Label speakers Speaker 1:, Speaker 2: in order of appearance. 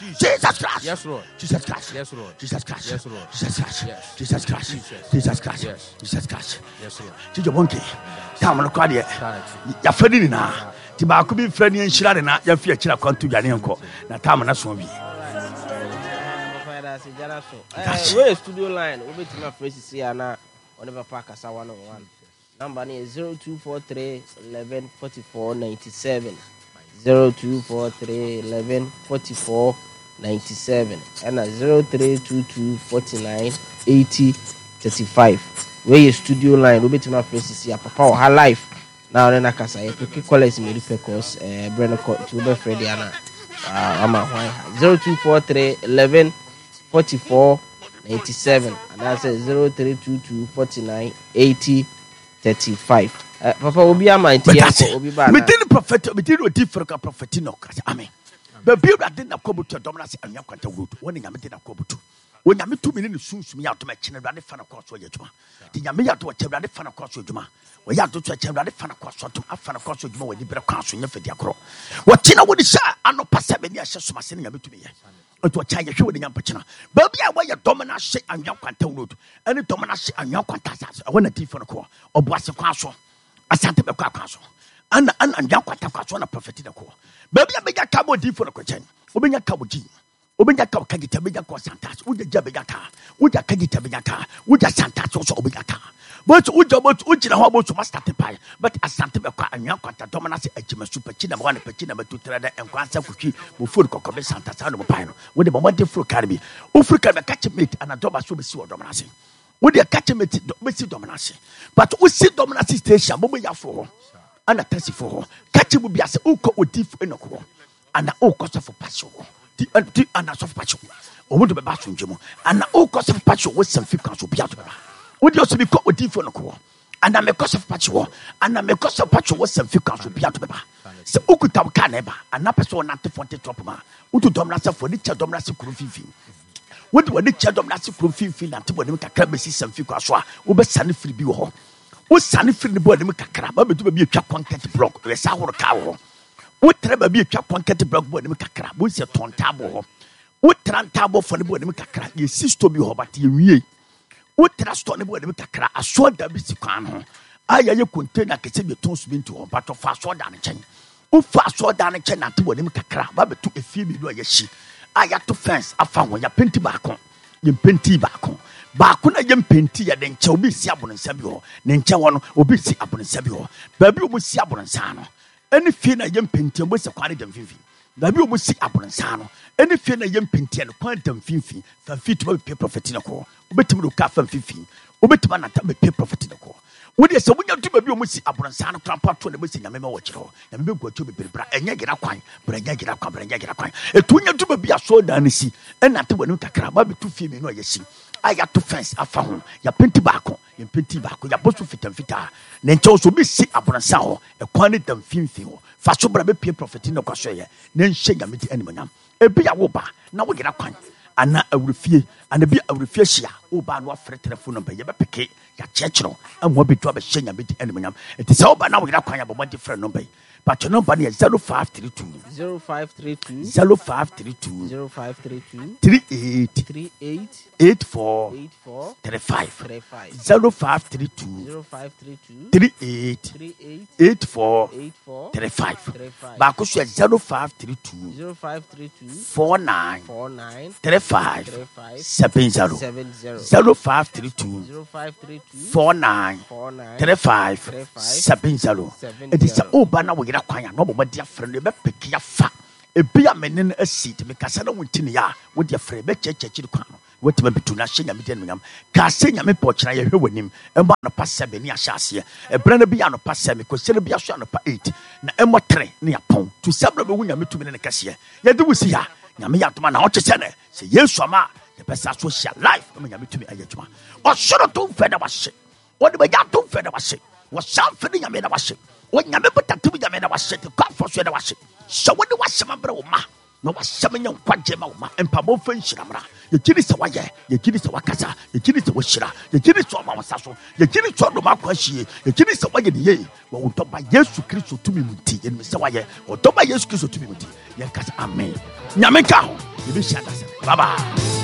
Speaker 1: Jesus Christ.
Speaker 2: Yes, Lord.
Speaker 1: Jesus Christ.
Speaker 2: Yes, Lord.
Speaker 1: Jesus Christ.
Speaker 2: Yes, Lord.
Speaker 1: Jesus Christ.
Speaker 2: Yes.
Speaker 1: Jesus Christ.
Speaker 2: Jesus.
Speaker 1: Jesus Christ.
Speaker 2: Yes.
Speaker 1: Jesus Christ.
Speaker 2: Yes, Lord.
Speaker 1: Chijo bonke. Tam no kwade.
Speaker 2: Charity.
Speaker 1: Ya fadi ni na. Ti ba ko bi frani enhira de na ya fi akira kwanto dwane enko. Na tam na so bi.
Speaker 3: Where studio line? We bet my face is here now. Whenever park as 101. Number is 0243 11 44 97. 0243 11 44 97 and 0322 49 80 35. Where your studio line? We bet my face is here. Papa or her life. Now then I can say call us me because Brenner to be Freddy Anna. 0243 11 44 97 and that's 0322 49 80 35. Papa obi ama ntia obi ba.
Speaker 1: Me did prophet, me did different prophet no. Amen. But build that didn't come to dominance and yakwanta road. When you did a kobutu. When you 2 million soon me out to my channel run fan across your juma. The Yamia to a channel fan across your juma. We have to channel fan across to a fan across your juma with the break council in your fediacro. What Tina would say, I know pass 7 years so much sending a bit to me. To a child you with the young pachina. Baby, I wear your dominant shit and yakwanta road. Any dominant shit and yakwanta. I want a tea for the core or boss of council. Asante Beka Council. And Yakwata Council a prophet in the core. Baby, I make a cabo deep for the question. Obenya Cabo G. Obenya Cabo Kagita Bega Santas. Would the Jabegata? Would the Kagita Begata? Would the Santas also Obegata? But would the boat Ujina Hobo to Master Pie? But Asante Beka and Yakwata Dominance Ejima Super China, one Pachina, but to Trada and Quansa Kuki, Bufu Cocobe Santas out of Pino. With the moment of Frucarbi. Ufruka catch meat and a Doba Subisu Dominance. Would you catch me to dominance? But we see dominance station, but we are for and a test for catch will be as Uko with deep in a core and all cost of passion. The annals of passion. Or would be bathroom Jimo and all cost of passion with some figures will be out of her. Would you also be caught with deep in a core and I'm a cost of patchwork and I'm a cost of patchwork with some figures will be out of her. So Ukuta Caneba and Napaso not to 40 tropoma. Utu dominance for the dominance of Kurufi. What were the child of Nasi Profil and when you can see some few caswa, over Sunny Free Bureau? What Sunny Free the boy, Macra, to be a cap content block, a sour cow. What never be a cap content block, boy, Macra, what's your ton tabo? What tran tabo for the boy, Macra, you cease to be but you. What trust on the boy, Macra, a sword that be Sicano. I you contain a Cassibia toast been to a part of fast sword down a chain. Who fast sword down a chain at the boy, Macra, but to a female lawyer she. I got to fence. I found when you penti back on. You penti back on. Back on a young penti, and then shall be Siabon and Sabio. Then Chawan will be Siabon and Sabio. Baby will see Abon and Sano. Any fear a young penti was a quality Fifi. Baby will see Abon and Sano. Any fear a young penti and quantum Fifi. For fit to pay profit in a core. Ubet to cap and Fifi. Ubet man at pay profit in a core. When you say when you do a music Abon and Sano, Crampa to the missing a memo watch and big what you be and you get a coin, but I get a coin, a coin. A twin to be a sword and see, and not to a crab, but 2 female, you see. I got to fence. I found your penti baco, your penti baco, your post fit and fitter. Then chose to be sick upon a sow, a quantity of finfio. Fast over a pay profit in the Australia. Then shake a meet animal. A be a whopper. Now we get a coin. And now I will fear, and a bit of refusal. Oh, bad what fret telephone number, your picket, your church, and what be trouble shame a bit animal. It is all, but now we got coin about one different number. But your number is 0532
Speaker 3: 0532
Speaker 1: 0532
Speaker 3: 0532
Speaker 1: 38
Speaker 3: 38
Speaker 1: 84
Speaker 3: 84
Speaker 1: 35
Speaker 3: 0532
Speaker 1: 0532
Speaker 3: 38
Speaker 1: 38
Speaker 3: 38
Speaker 1: 84
Speaker 3: 84
Speaker 1: 35
Speaker 3: 35
Speaker 1: Bakusu 0532
Speaker 3: 0532
Speaker 1: 49
Speaker 3: 49
Speaker 1: 35
Speaker 3: 35
Speaker 1: 70 0532
Speaker 3: 0532
Speaker 1: 49
Speaker 3: 49
Speaker 1: 35
Speaker 3: 35
Speaker 1: 70 It is a Obana we get a quire, no, but dear friend, you better pick your fat. A beer men a seat, because I don't want to with your friend, bet church to come. What may be to not sing a medium, casting a me porch, I hear with him, and one of past 7 years chassis, a brand be on a pass 7, because there be a shot of 8, and what train near Pong to several women to me in a cashier. Yet do we see her? Yamiatman, how to send it? Say, yes, Sama, the best social life, I mean, to me, Ayatuma. Or should I do feather was shit? What do I got to feather was shit? Was something I made a shit? When you put that to me, I was set to come for sweater was it. So when you was some broma, no was some young quadjema and Pabo Frenchramra. The kiddies away, the kiddies away, the kiddies away, the kiddies of our sasso, the kiddies of the Marquis, the kiddies away in the year. When we talk by yes to Christo to me, and Mr. Wire, or talk by yes Christo to me, yes, amen. Yamaka. yɛbɛhyia da sɛ bye bye.